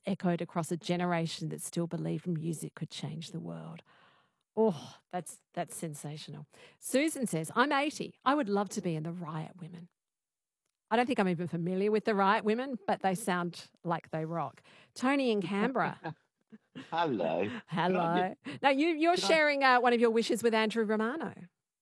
echoed across a generation that still believed music could change the world. Oh, that's sensational. Susan says, I'm 80. I would love to be in the Riot Women. I don't think I'm even familiar with the Riot Women, but they sound like they rock. Tony in Canberra. Hello. Hello. Now, you're Can I, sharing one of your wishes with Andrew Romano.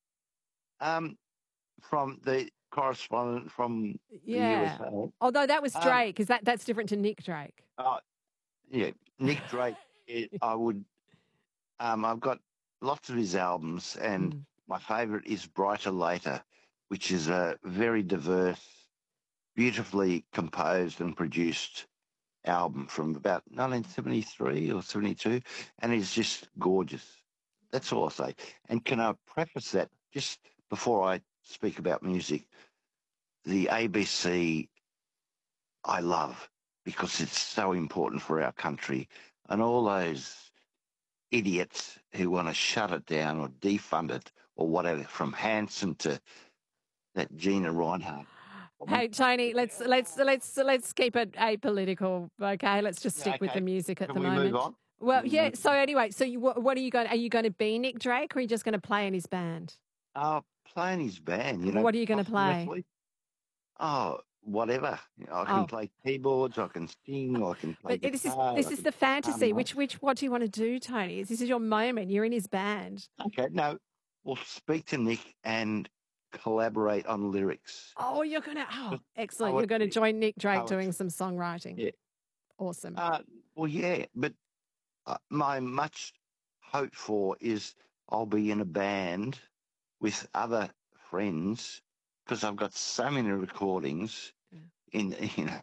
from the correspondent from the Yeah. USA. Although that was Um, Drake, because that's different to Nick Drake. uh, yeah, Nick Drake. I would. I've got lots of his albums, and Mm. my favourite is Brighter Later, which is a very diverse, beautifully composed and produced album from about 1973 or 72, and it's just gorgeous. That's all I'll say. And can I preface that just before I speak about music? The ABC I love because it's so important for our country, and all those idiots who want to shut it down or defund it or whatever, from Hanson to that Gina Reinhardt. Hey Tony, let's keep it apolitical, okay? Let's just Yeah, stick with the okay. music at Can the we move moment. on? Well, Can we yeah. move So anyway, so what are you going? Are you going to be Nick Drake, or are you just going to play in his band? Playing his band, What are you going to play? posthumously. Oh, whatever. I can Oh, play keyboards, I can sing, I can play but this is guitar, this I is can the fantasy. hum. Which what do you want to do, Tony? This is your moment. You're in his band. Okay, no, we'll speak to Nick and collaborate on lyrics. Oh, you're gonna. Oh, Just excellent. You're going to poetry, join Nick Drake doing poetry. some songwriting. Yeah. Awesome. Well, yeah, but my much hope for is I'll be in a band with other friends because I've got so many recordings in,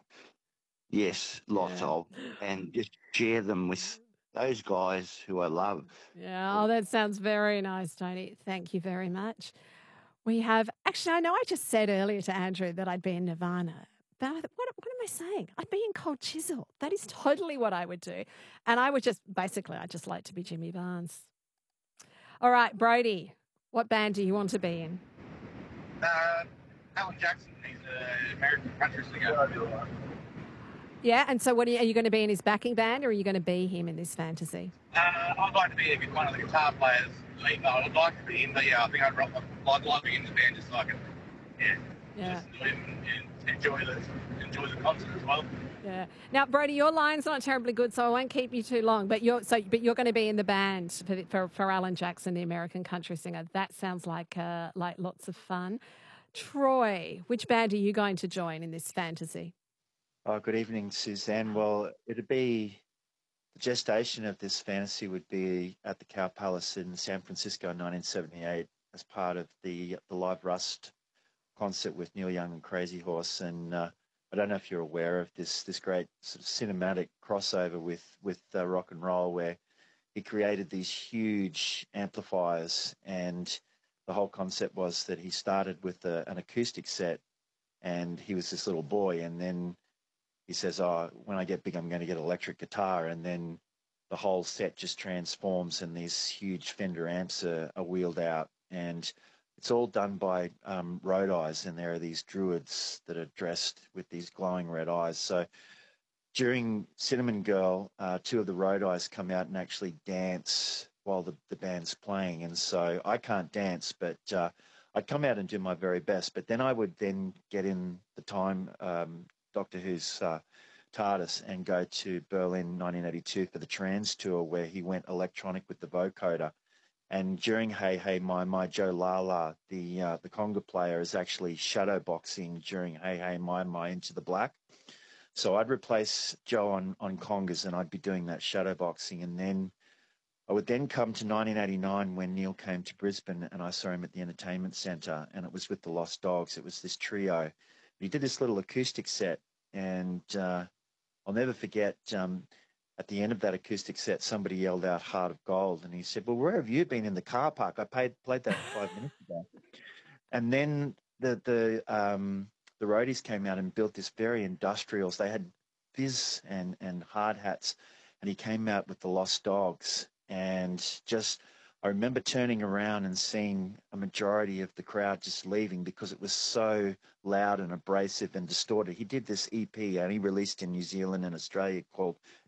yes, lots Yeah. of, and just share them with those guys who I love. Yeah. Oh, that sounds very nice, Tony. Thank you very much. We have, actually, I know I just said earlier to Andrew that I'd be in Nirvana, but what am I saying? I'd be in Cold Chisel. That is totally what I would do. And I would just, basically, I'd just like to be Jimmy Barnes. All right, Brody, what band do you want to be in? Alan Jackson, he's an American country singer. Yeah, and so are you going to be in his backing band, or are you going to be him in this fantasy? I'd like to be one of the guitar players. I'd like to be in, but yeah, I think I'd like to be in the band just so I can, just enjoy him and enjoy the concert as well. Yeah. Now, Brody, your line's not terribly good, so I won't keep you too long. But you're going to be in the band for Alan Jackson, the American country singer. That sounds like lots of fun. Troy, which band are you going to join in this fantasy? Oh, good evening, Suzanne. Well, it'd be the gestation of this fantasy would be at the Cow Palace in San Francisco in 1978 as part of the Live Rust concert with Neil Young and Crazy Horse. And I don't know if you're aware of this great sort of cinematic crossover with rock and roll, where he created these huge amplifiers, and the whole concept was that he started with an acoustic set, and he was this little boy, and then he says, "Oh, when I get big, I'm going to get electric guitar," and then the whole set just transforms, and these huge Fender amps are wheeled out, and it's all done by Road Eyes, and there are these druids that are dressed with these glowing red eyes. So during Cinnamon Girl, two of the Road Eyes come out and actually dance while the band's playing, and so I can't dance, but I'd come out and do my very best, but then I would then get in the time Doctor Who's TARDIS and go to Berlin 1982 for the Trans Tour, where he went electronic with the vocoder. And during Hey Hey My Joe Lala, the conga player is actually shadow boxing during Hey Hey My Into the Black. So I'd replace Joe on congas, and I'd be doing that shadow boxing. And then I would then come to 1989 when Neil came to Brisbane, and I saw him at the Entertainment Centre, and it was with the Lost Dogs. It was this trio. He did this little acoustic set, and I'll never forget, at the end of that acoustic set, somebody yelled out "Heart of Gold," and he said, "Well, where have you been in the car park? I played that 5 minutes ago." And then the roadies came out and built this very industrial. They had fizz and hard hats, and he came out with the Lost Dogs, and just I remember turning around and seeing a majority of the crowd just leaving because it was so loud and abrasive and distorted. He did this EP, and he released in New Zealand and Australia, called